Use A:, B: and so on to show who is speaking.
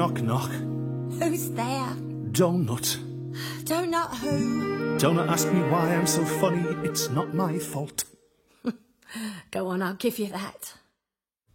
A: Knock, knock.
B: Who's there?
A: Donut.
B: Donut who?
A: Don't ask me why I'm so funny. It's not my fault.
B: Go on, I'll give you that.